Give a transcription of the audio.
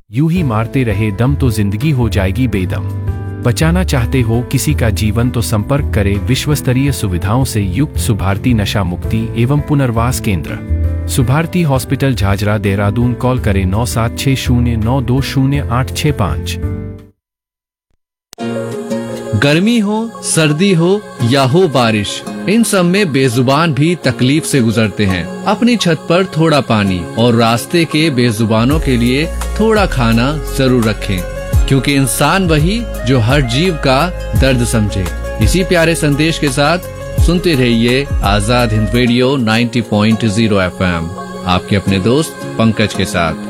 यूं ही मारते रहे दम तो जिंदगी हो जाएगी बेदम। बचाना चाहते हो किसी का जीवन तो संपर्क करें विश्वस्तरीय सुविधाओं से युक्त सुभारती नशा मुक्ति एवं पुनर्वास केंद्र, सुभारती हॉस्पिटल झाझरा देहरादून। कॉल करें 9760920865। गर्मी हो, सर्दी हो या हो बारिश, इन सब में बेजुबान भी तकलीफ से गुजरते हैं। अपनी छत पर थोड़ा पानी और रास्ते के बेजुबानों के लिए थोड़ा खाना जरूर रखें, क्योंकि इंसान वही जो हर जीव का दर्द समझे। इसी प्यारे संदेश के साथ सुनते रहिए आजाद हिंद रेडियो 90.0 FM, आपके अपने दोस्त पंकज के साथ।